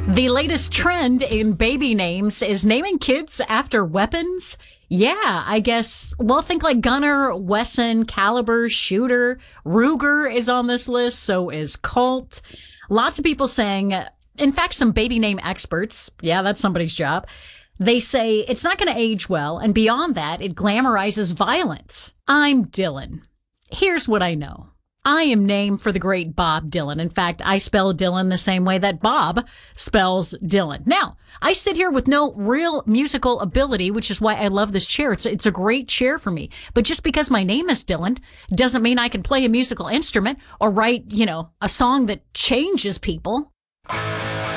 The latest trend in baby names is naming kids after weapons. Yeah, I guess, well, think like Gunner, Wesson, Caliber, Shooter. Ruger is on this list, so is Colt. Lots of people saying, in fact, some baby name experts, yeah, that's somebody's job, they say it's not going to age well, and beyond that, it glamorizes violence. I'm Dylan. Here's what I know. I am named for the great Bob Dylan. In fact, I spell Dylan the same way that Bob spells Dylan. Now, I sit here with no real musical ability, which is why I love this chair. It's a great chair for me. But just because my name is Dylan doesn't mean I can play a musical instrument or write, a song that changes people.